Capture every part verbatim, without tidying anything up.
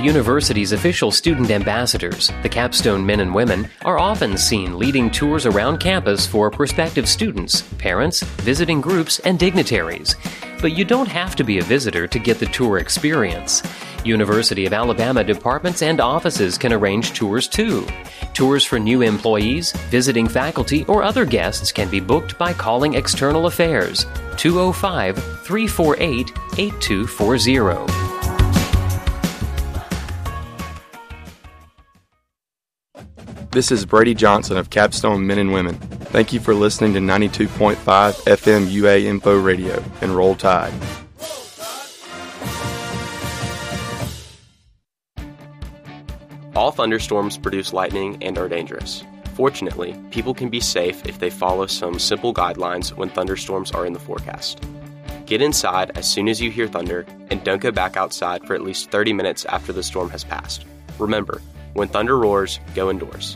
university's official student ambassadors, the Capstone men and women are often seen leading tours around campus for prospective students, parents, visiting groups, and dignitaries. But you don't have to be a visitor to get the tour experience. University of Alabama departments and offices can arrange tours too. Tours for new employees, visiting faculty, or other guests can be booked by calling External Affairs two oh five, three four eight, eight two four zero. This is Brady Johnson of Capstone Men and Women. Thank you for listening to ninety-two point five F M U A Info Radio, and Roll Tide. All thunderstorms produce lightning and are dangerous. Fortunately, people can be safe if they follow some simple guidelines when thunderstorms are in the forecast. Get inside as soon as you hear thunder, and don't go back outside for at least thirty minutes after the storm has passed. Remember, when thunder roars, go indoors.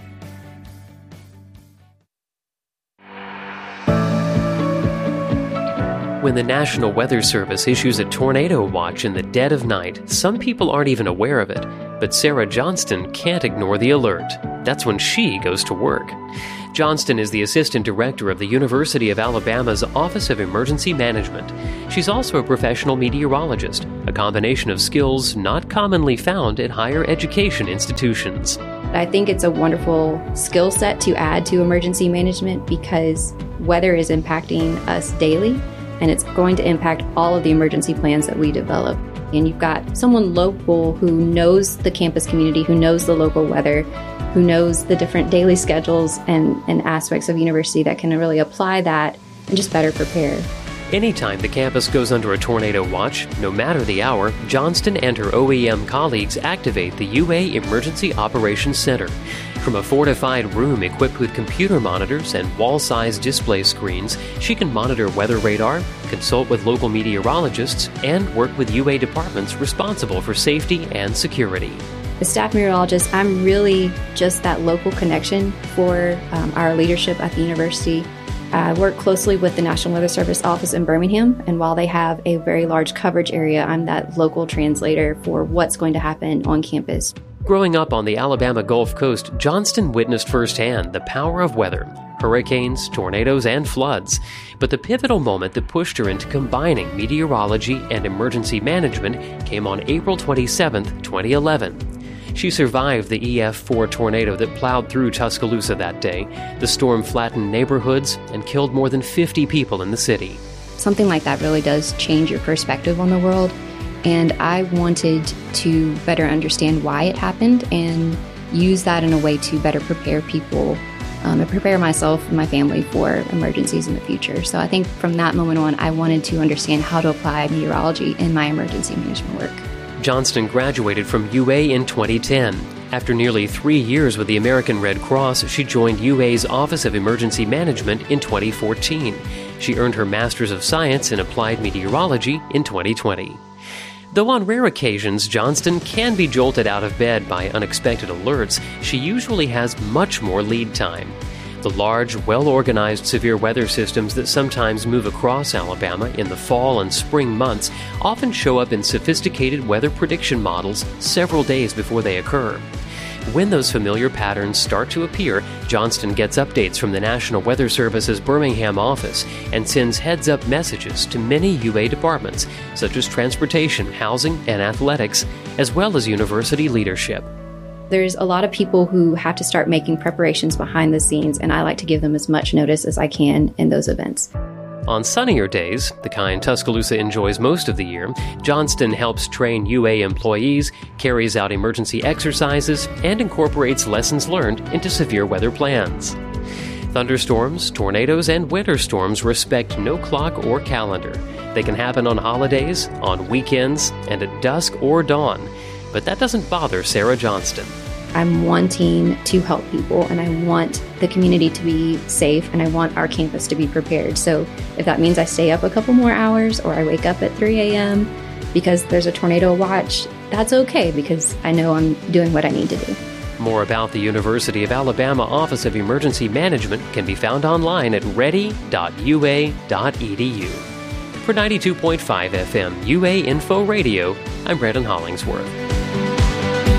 When the National Weather Service issues a tornado watch in the dead of night, some people aren't even aware of it. But Sarah Johnston can't ignore the alert. That's when she goes to work. Johnston is the assistant director of the University of Alabama's Office of Emergency Management. She's also a professional meteorologist, a combination of skills not commonly found at higher education institutions. I think it's a wonderful skill set to add to emergency management because weather is impacting us daily, and it's going to impact all of the emergency plans that we develop. And you've got someone local who knows the campus community, who knows the local weather, who knows the different daily schedules and, and aspects of university that can really apply that and just better prepare. Anytime the campus goes under a tornado watch, no matter the hour, Johnston and her O E M colleagues activate the U A Emergency Operations Center. From a fortified room equipped with computer monitors and wall-sized display screens, she can monitor weather radar, consult with local meteorologists, and work with U A departments responsible for safety and security. As staff meteorologist, I'm really just that local connection for um, our leadership at the university. I work closely with the National Weather Service office in Birmingham, and while they have a very large coverage area, I'm that local translator for what's going to happen on campus. Growing up on the Alabama Gulf Coast, Johnston witnessed firsthand the power of weather, hurricanes, tornadoes, and floods. But the pivotal moment that pushed her into combining meteorology and emergency management came on April twenty-seventh, twenty eleven. She survived the E F four tornado that plowed through Tuscaloosa that day. The storm flattened neighborhoods and killed more than fifty people in the city. Something like that really does change your perspective on the world. And I wanted to better understand why it happened and use that in a way to better prepare people um, and prepare myself and my family for emergencies in the future. So I think from that moment on, I wanted to understand how to apply meteorology in my emergency management work. Johnston graduated from U A in twenty ten. After nearly three years with the American Red Cross, she joined U A's Office of Emergency Management in twenty fourteen. She earned her Master's of Science in Applied Meteorology in twenty twenty. Though on rare occasions Johnston can be jolted out of bed by unexpected alerts, she usually has much more lead time. The large, well-organized severe weather systems that sometimes move across Alabama in the fall and spring months often show up in sophisticated weather prediction models several days before they occur. When those familiar patterns start to appear, Johnston gets updates from the National Weather Service's Birmingham office and sends heads-up messages to many U A departments, such as transportation, housing, and athletics, as well as university leadership. There's a lot of people who have to start making preparations behind the scenes, and I like to give them as much notice as I can in those events. On sunnier days, the kind Tuscaloosa enjoys most of the year, Johnston helps train U A employees, carries out emergency exercises, and incorporates lessons learned into severe weather plans. Thunderstorms, tornadoes, and winter storms respect no clock or calendar. They can happen on holidays, on weekends, and at dusk or dawn. But that doesn't bother Sarah Johnston. I'm wanting to help people, and I want the community to be safe, and I want our campus to be prepared. So if that means I stay up a couple more hours or I wake up at three a.m. because there's a tornado watch, that's okay because I know I'm doing what I need to do. More about the University of Alabama Office of Emergency Management can be found online at ready dot u a dot e d u. For ninety-two point five F M U A Info Radio, I'm Brandon Hollingsworth.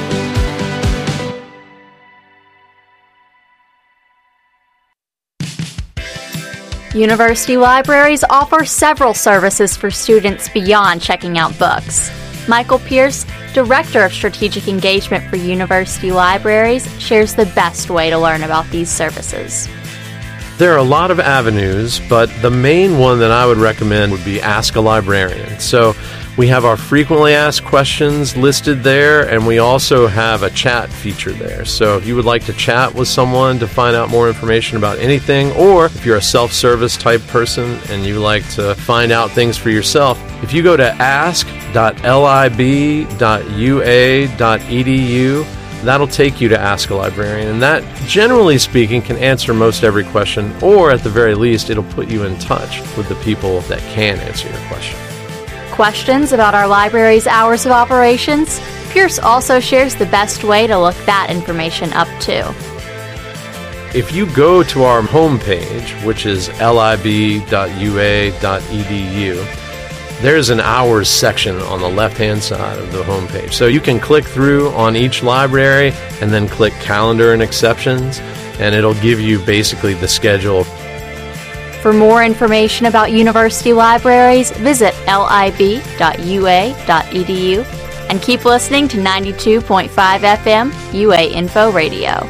University libraries offer several services for students beyond checking out books. Michael Pierce, Director of Strategic Engagement for University Libraries, shares the best way to learn about these services. There are a lot of avenues, but the main one that I would recommend would be Ask a Librarian. So we have our frequently asked questions listed there, and we also have a chat feature there. So if you would like to chat with someone to find out more information about anything, or if you're a self-service type person and you like to find out things for yourself, if you go to ask dot lib dot u a dot e d u, that'll take you to Ask a Librarian, and that, generally speaking, can answer most every question, or at the very least, it'll put you in touch with the people that can answer your question. Questions about our library's hours of operations? Pierce also shares the best way to look that information up too. If you go to our homepage, which is lib dot u a dot e d u, there's an hours section on the left-hand side of the homepage. So you can click through on each library and then click calendar and exceptions, and it'll give you basically the schedule. For more information about university libraries, visit lib dot u a dot e d u and keep listening to ninety-two point five F M U A Info Radio.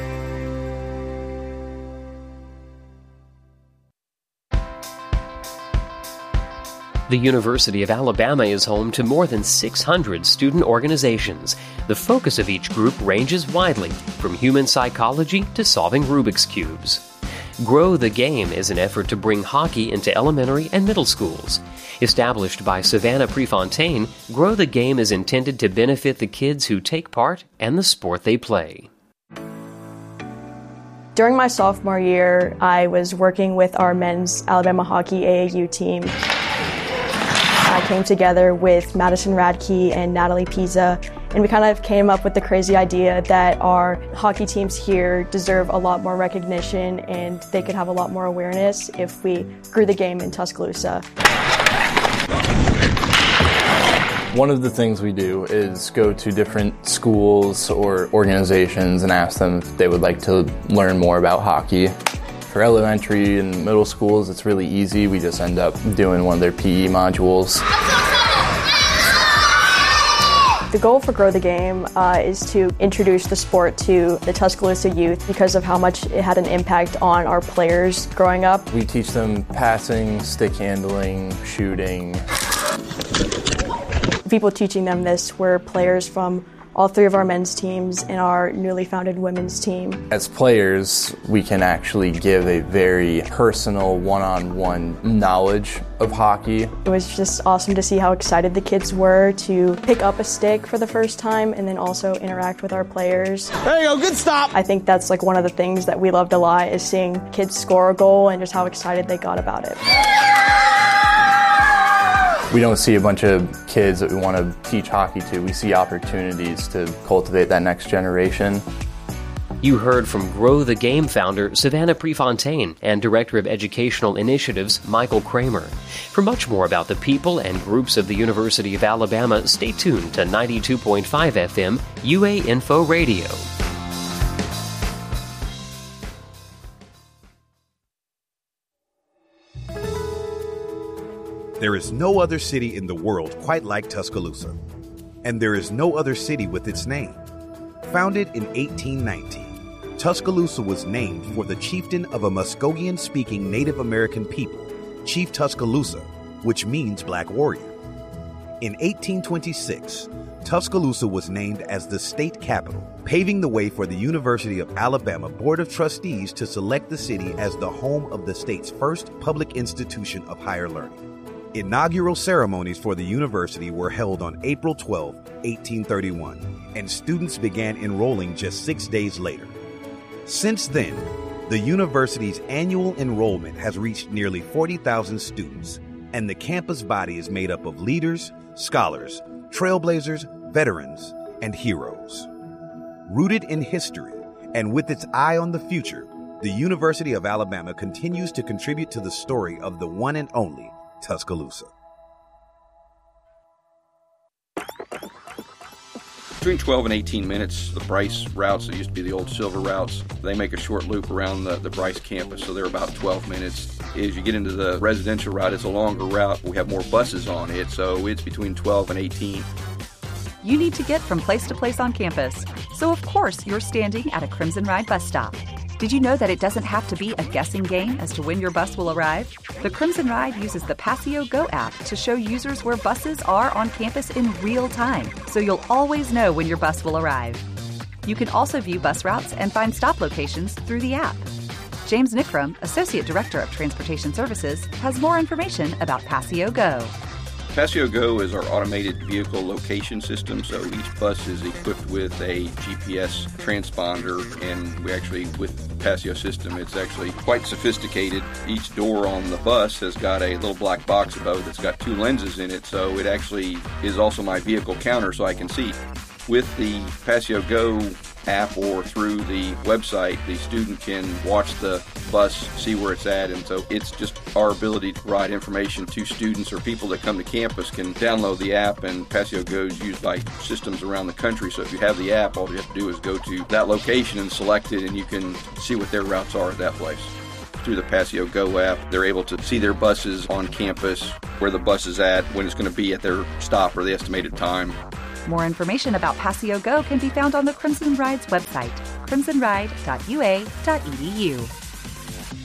The University of Alabama is home to more than six hundred student organizations. The focus of each group ranges widely, from human psychology to solving Rubik's Cubes. Grow the Game is an effort to bring hockey into elementary and middle schools. Established by Savannah Prefontaine, Grow the Game is intended to benefit the kids who take part and the sport they play. During my sophomore year, I was working with our men's Alabama Hockey A A U team. I came together with Madison Radke and Natalie Pisa, and we kind of came up with the crazy idea that our hockey teams here deserve a lot more recognition and they could have a lot more awareness if we grew the game in Tuscaloosa. One of the things we do is go to different schools or organizations and ask them if they would like to learn more about hockey. For elementary and middle schools, it's really easy. We just end up doing one of their P E modules. The goal for Grow the Game uh, is to introduce the sport to the Tuscaloosa youth because of how much it had an impact on our players growing up. We teach them passing, stick handling, shooting. People teaching them this were players from all three of our men's teams and our newly founded women's team. As players, we can actually give a very personal, one-on-one knowledge of hockey. It was just awesome to see how excited the kids were to pick up a stick for the first time and then also interact with our players. There you go, good stop! I think that's like one of the things that we loved a lot is seeing kids score a goal and just how excited they got about it. We don't see a bunch of kids that we want to teach hockey to. We see opportunities to cultivate that next generation. You heard from Grow the Game founder Savannah Prefontaine and Director of Educational Initiatives Michael Kramer. For much more about the people and groups of the University of Alabama, stay tuned to ninety-two point five F M U A Info Radio. There is no other city in the world quite like Tuscaloosa, and there is no other city with its name. Founded in eighteen nineteen, Tuscaloosa was named for the chieftain of a Muskogean-speaking Native American people, Chief Tuscaloosa, which means Black Warrior. In eighteen twenty-six, Tuscaloosa was named as the state capital, paving the way for the University of Alabama Board of Trustees to select the city as the home of the state's first public institution of higher learning. Inaugural ceremonies for the university were held on April twelfth, eighteen thirty-one, and students began enrolling just six days later. Since then, the university's annual enrollment has reached nearly forty thousand students, and the campus body is made up of leaders, scholars, trailblazers, veterans, and heroes. Rooted in history and with its eye on the future, the University of Alabama continues to contribute to the story of the one and only Tuscaloosa. Between twelve and eighteen minutes, the Bryce routes, that used to be the old silver routes, they make a short loop around the, the Bryce campus, so they're about twelve minutes. As you get into the residential route, it's a longer route. We have more buses on it, so it's between twelve and eighteen. You need to get from place to place on campus, so of course you're standing at a Crimson Ride bus stop. Did you know that it doesn't have to be a guessing game as to when your bus will arrive? The Crimson Ride uses the Passio Go app to show users where buses are on campus in real time, so you'll always know when your bus will arrive. You can also view bus routes and find stop locations through the app. James Nickram, Associate Director of Transportation Services, has more information about Passio Go. Passio Go is our automated vehicle location system, so each bus is equipped with a G P S transponder, and we actually, with the Passio system, it's actually quite sophisticated. Each door on the bus has got a little black box above it that's got two lenses in it, so it actually is also my vehicle counter so I can see. With the Passio Go app or through the website, the student can watch the bus, see where it's at, and so it's just our ability to provide information to students or people that come to campus can download the app, and Passio Go is used by systems around the country, so if you have the app, all you have to do is go to that location and select it, and you can see what their routes are at that place. Through the Passio Go app, they're able to see their buses on campus, where the bus is at, when it's going to be at their stop or the estimated time. More information about Passio Go can be found on the Crimson Ride's website, crimson ride dot u a dot e d u.